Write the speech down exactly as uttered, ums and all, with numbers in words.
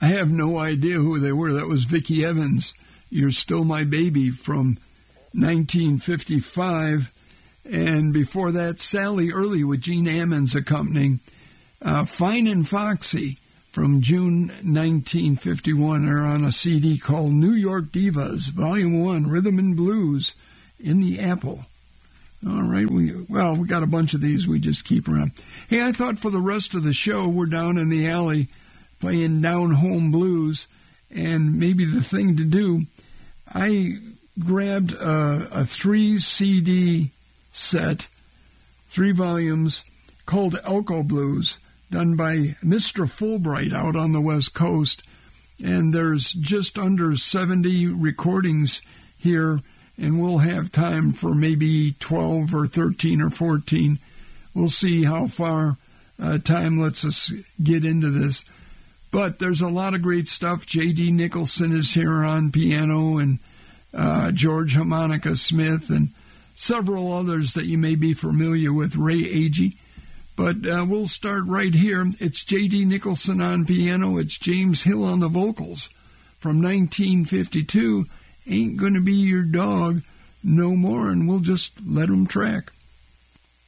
I have no idea who they were. That was Vicki Evans, You're Still My Baby from nineteen fifty-five. And before that, Sally Early with Gene Ammons accompanying. Uh, Fine and Foxy from June nineteen fifty-one. They're on a C D called New York Divas, Volume one, Rhythm and Blues in the Apple. All right, we well, we got a bunch of these. We just keep around. Hey, I thought for the rest of the show, we're down in the alley playing Down Home Blues, and maybe the thing to do, I grabbed a, a three C D set, three volumes, called Elko Blues, done by Mister Fulbright out on the West Coast, and there's just under seventy recordings here, and we'll have time for maybe twelve or thirteen or fourteen. We'll see how far uh, time lets us get into this. But there's a lot of great stuff. J D. Nicholson is here on piano, and uh, George Harmonica Smith, and several others that you may be familiar with, Ray Agee. But uh, we'll start right here. It's J D. Nicholson on piano. It's James Hill on the vocals from nineteen fifty-two. Ain't Gonna Be Your Dog No More, and we'll just let them track.